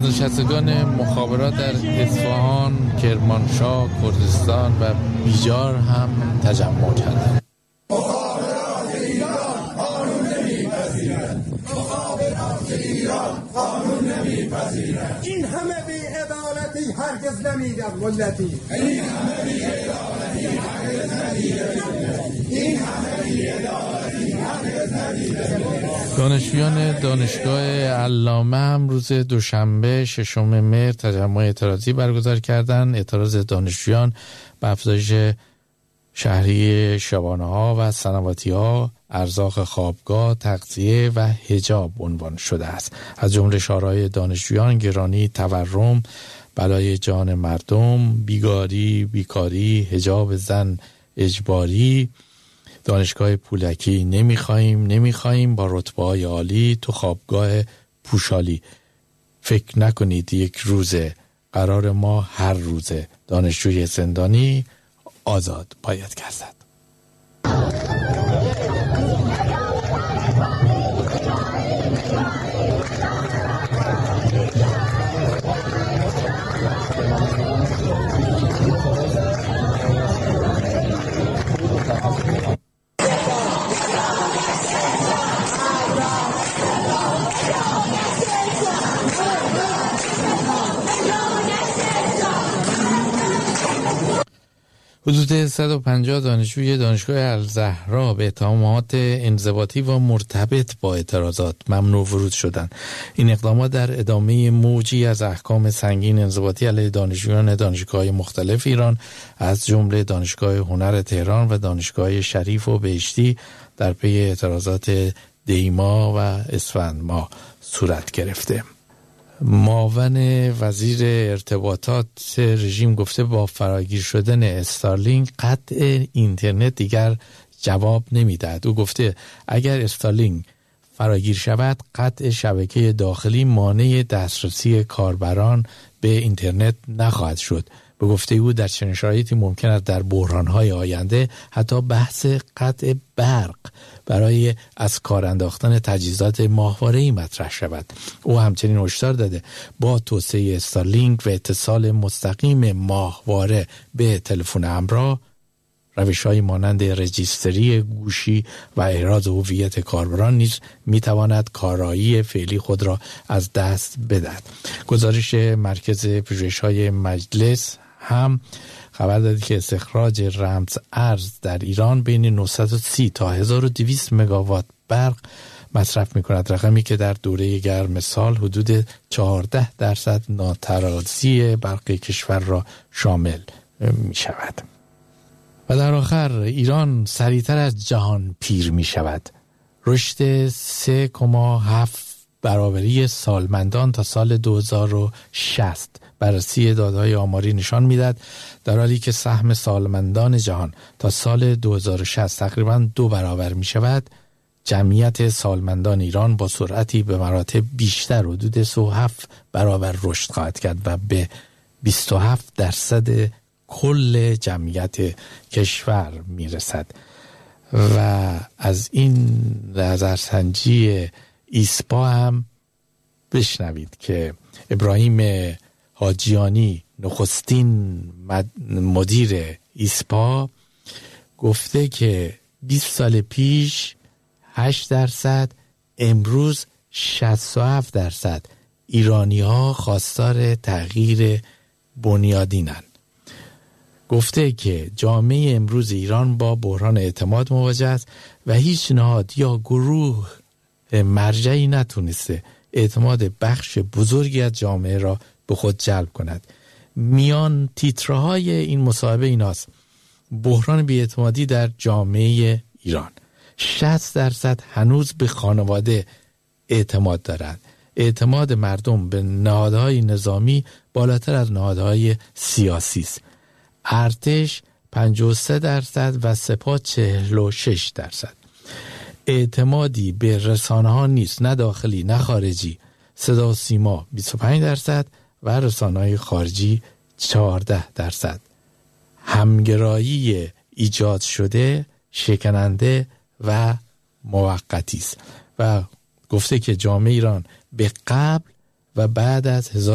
بازنشستگان مخابرات در اصفهان، کرمانشاه، کردستان و بیجار هم تجمع کردند. مخابرات ایران قانون نمی‌پذیرد. مخابرات ایران قانون نمی‌پذیرد. این همه بی‌عدالتی هرگز نمی‌دم ملتی. این همه بی‌عدالتی هرگز نمی‌دم. این همه بی‌عدالتی هرگز نمی‌دم. دانشجویان دانشگاه علامه هم روز دوشنبه 6 مهر تجمع اعتراضی برگزار کردند. اعتراض دانشجویان به افزایش شهری شبانه‌ها و صنواطی‌ها، ارزاق خوابگاه، تغذیه و حجاب عنوان شده است. از جمله شعارهای دانشجویان گرانی تورم، بلای جان مردم، بیگاری، بیکاری، حجاب زن اجباری، دانشگاه پولکی نمیخوایم با رتبه‌های عالی تو خوابگاه پوشالی. فکر نکنید یک روزه، قرار ما هر روزه. دانشجوی زندانی آزاد باید گردد. حدود 150 دانشجوی دانشگاه الزهرا به اتهامات انضباطی و مرتبط با اعتراضات ممنوع ورود شدند. این اقدامات در ادامه موجی از احکام سنگین انضباطی علیه دانشجویان دانشگاه‌های مختلف ایران از جمله دانشگاه هنر تهران و دانشگاه شریف و بهشتی در پی اعتراضات دیما و اسفند ماه صورت گرفته. معاون وزیر ارتباطات رژیم گفته با فراگیر شدن استارلینک قطع اینترنت دیگر جواب نمیدهد. او گفته اگر استارلینک فراگیر شود قطع شبکه داخلی مانع دسترسی کاربران به اینترنت نخواهد شد. به گفته او در چنین شرایطی ممکن است در بحران‌های آینده حتی بحث قطع برق برای از کار انداختن تجهیزات ماهواره‌ای مطرح شود. او همچنین هشدار داده با توسعه استارلینک و اتصال مستقیم ماهواره به تلفن همراه، روش‌های مانند رجیستری گوشی و احراز هویت کاربران نیز می‌تواند کارایی فعلی خود را از دست بدهد. گزارش مرکز پژوهش‌های مجلس هم خبر داد که استخراج رمز ارز در ایران بین 930 تا 1200 مگاوات برق مصرف می‌کند، رقمی که در دوره گرم سال حدود 14% ناترازی برق کشور را شامل می‌شود. و در آخر ایران سریعتر از جهان پیر می‌شود. رشد 3.7 برابری سالمندان تا سال 2060 بررسی داده‌های آماری نشان می‌دهد در حالی که سهم سالمندان جهان تا سال 2060 تقریباً 2 برابر می‌شود، جمعیت سالمندان ایران با سرعتی به مراتب بیشتر حدود 7 برابر رشد خواهد کرد و به 27% کل جمعیت کشور میرسد. و از این نظرسنجی ایسپا هم بشنوید که ابراهیم حاجیانی نخستین مدیر ایسپا گفته که 20 سال پیش 8%، امروز 67% ایرانی ها خواستار تغییر بنیادینند. گفته که جامعه امروز ایران با بحران اعتماد مواجه است و هیچ نهاد یا گروه مرجعی نتونسته اعتماد بخش بزرگی از جامعه را به خود جلب کند. میان تیترهای این مصاحبه ایناست: بحران بی‌اعتمادی در جامعه ایران. 60% هنوز به خانواده اعتماد دارند. اعتماد مردم به نهادهای نظامی بالاتر از نهادهای سیاسی است. ارتش 53% و سپاه 46%. اعتمادی به رسانه ها نیست، نه داخلی نه خارجی. صدا و سیما 25% و رسانه های خارجی 14%. همگرایی ایجاد شده، شکننده و موقتی است. و گفته که جامعه ایران به قبل و بعد از